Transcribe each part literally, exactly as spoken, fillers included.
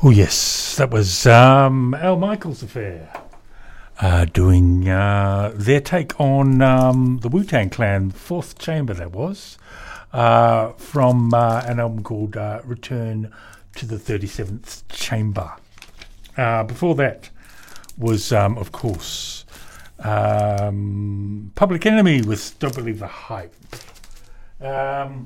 Oh yes, that was um, Al Michaels Affair uh, doing uh, their take on um, the Wu-Tang Clan, Fourth Chamber that was, uh, from uh, an album called uh, Return to the thirty-seventh Chamber. Uh, before that was, um, of course, um, Public Enemy with Don't Believe the Hype. Um...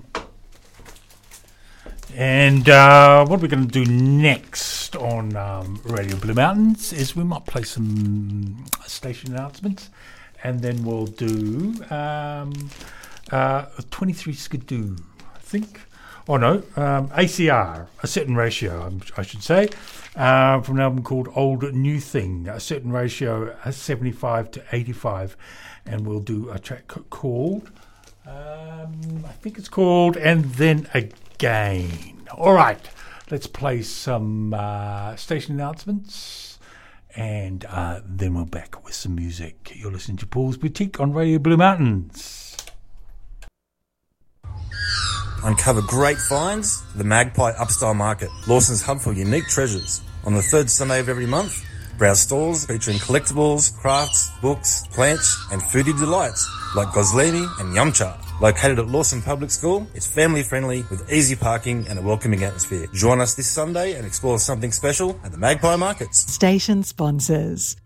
And uh, what we're going to do next on um, Radio Blue Mountains is we might play some station announcements, and then we'll do um, uh, twenty-three Skidoo, I think. Oh no, um, A C R, A Certain Ratio, I should say, uh, from an album called Old New Thing, A Certain Ratio, seventy-five to eighty-five, and we'll do a track called, um, I think it's called And Then Again. Again. All right, let's play some uh, station announcements, and uh, then we're back with some music. You're listening to Paul's Boutique on Radio Blue Mountains. Uncover great finds, the Magpie Upstyle Market, Lawson's hub for unique treasures. On the third Sunday of every month, browse stalls featuring collectibles, crafts, books, plants, and foodie delights like Gozlemi and Yumcha. Located at Lawson Public School, it's family-friendly with easy parking and a welcoming atmosphere. Join us this Sunday and explore something special at the Magpie Markets. Station sponsors.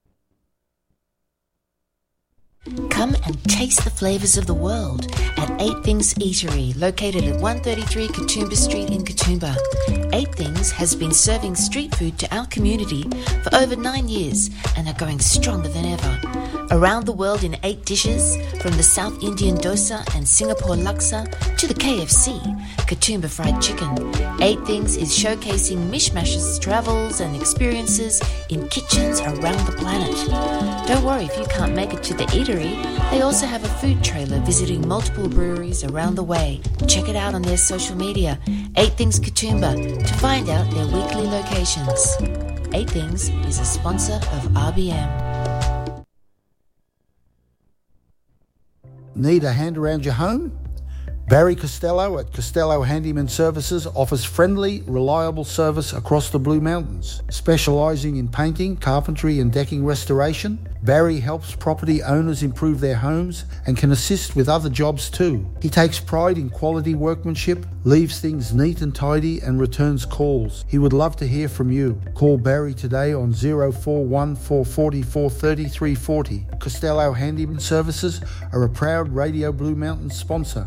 Come and taste the flavours of the world at Eight Things Eatery, located at one thirty-three Katoomba Street in Katoomba. Eight Things has been serving street food to our community for over nine years and are going stronger than ever. Around the world in eight dishes, from the South Indian dosa and Singapore laksa to the K F C, Katoomba Fried Chicken. Eight Things is showcasing mishmashes, travels and experiences in kitchens around the planet. Don't worry if you can't make it to the eatery, they also have a food trailer visiting multiple breweries around the way. Check it out on their social media, Eight Things Katoomba, to find out their weekly locations. Eight Things is a sponsor of R B M. Need a hand around your home? Barry Costello at Costello Handyman Services offers friendly, reliable service across the Blue Mountains. Specialising in painting, carpentry and decking restoration, Barry helps property owners improve their homes and can assist with other jobs too. He takes pride in quality workmanship, leaves things neat and tidy and returns calls. He would love to hear from you. Call Barry today on zero four one four four four three three four zero. Costello Handyman Services are a proud Radio Blue Mountains sponsor.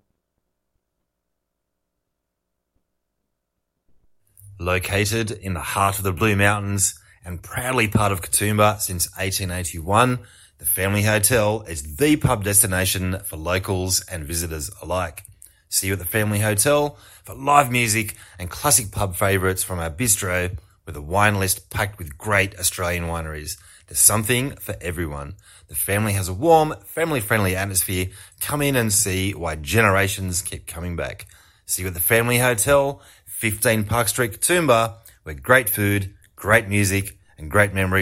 Located in the heart of the Blue Mountains and proudly part of Katoomba since eighteen eighty-one, the Family Hotel is the pub destination for locals and visitors alike. See you at the Family Hotel for live music and classic pub favourites from our bistro with a wine list packed with great Australian wineries. There's something for everyone. The family has a warm, family-friendly atmosphere. Come in and see why generations keep coming back. See you at the Family Hotel, fifteen Park Street, Katoomba, where great food, great music, and great memories.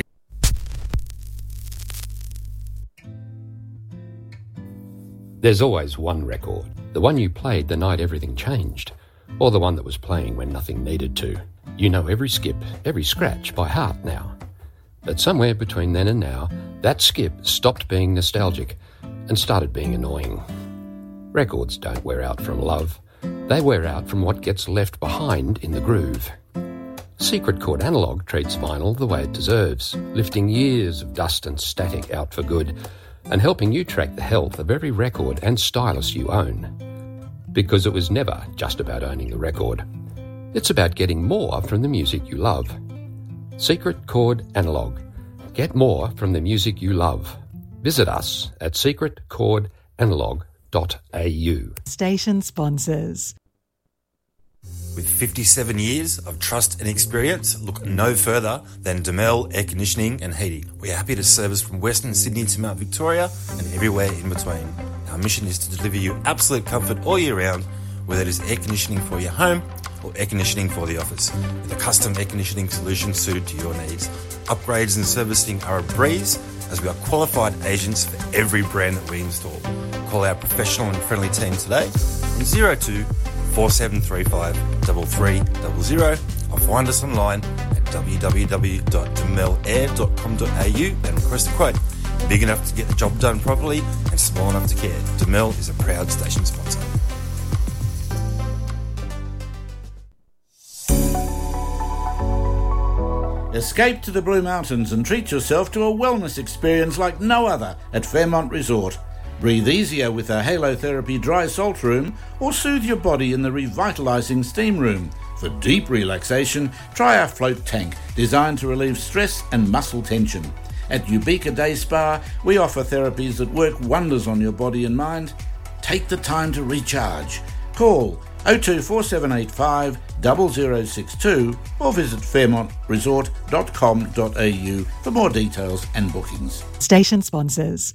There's always one record, the one you played the night everything changed, or the one that was playing when nothing needed to. You know every skip, every scratch by heart now. But somewhere between then and now, that skip stopped being nostalgic and started being annoying. Records don't wear out from love. They wear out from what gets left behind in the groove. Secret Chord Analog treats vinyl the way it deserves, lifting years of dust and static out for good, and helping you track the health of every record and stylus you own. Because it was never just about owning the record. It's about getting more from the music you love. Secret Chord Analog. Get more from the music you love. Visit us at secret chord analog dot a u. Station sponsors. With fifty-seven years of trust and experience, look no further than Demel Air Conditioning and Heating. We are happy to service from Western Sydney to Mount Victoria and everywhere in between. Our mission is to deliver you absolute comfort all year round, whether it is air conditioning for your home or air conditioning for the office, with a custom air conditioning solution suited to your needs. Upgrades and servicing are a breeze, as we are qualified agents for every brand that we install. Call our professional and friendly team today on zero two four seven three five three three zero zero or find us online at w w w dot demel air dot com dot a u and request a quote. Big enough to get the job done properly and small enough to care. Demel is a proud station sponsor. Escape to the Blue Mountains and treat yourself to a wellness experience like no other at Fairmont Resort. Breathe easier with our halotherapy dry salt room or soothe your body in the revitalising steam room. For deep relaxation, try our float tank, designed to relieve stress and muscle tension. At Ubika Day Spa, we offer therapies that work wonders on your body and mind. Take the time to recharge. Call oh two four seven eight five zero zero six two or visit fairmont resort dot com dot a u for more details and bookings. Station sponsors.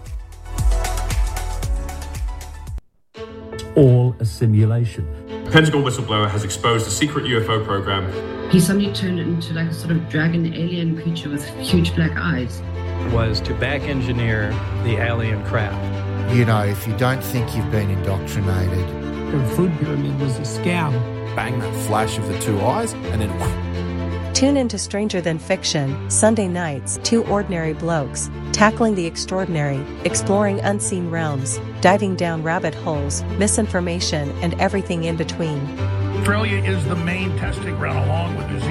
All a simulation. Pentagon whistleblower has exposed a secret U F O program. He suddenly turned into like a sort of dragon alien creature with huge black eyes. Was to back engineer the alien craft. You know, if you don't think you've been indoctrinated. The food pyramid was a scam. Bang, that flash of the two eyes, and then whoosh. Tune into Stranger Than Fiction, Sunday nights, Two Ordinary Blokes, tackling the extraordinary, exploring unseen realms, diving down rabbit holes, misinformation, and everything in between. Australia is the main testing ground along with New Zealand.